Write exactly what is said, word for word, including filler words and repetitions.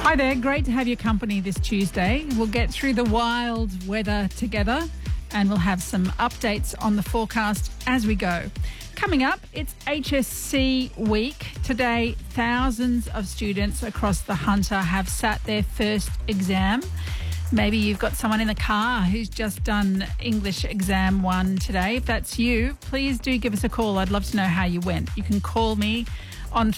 Hi there, great to have your company this Tuesday. We'll get through the wild weather together and we'll have some updates on the forecast as we go. Coming up, it's H S C week. Today, thousands of students across the Hunter have sat their first exam. Maybe you've got someone in the car who's just done English exam one today. If that's you, please do give us a call. I'd love to know how you went. You can call me on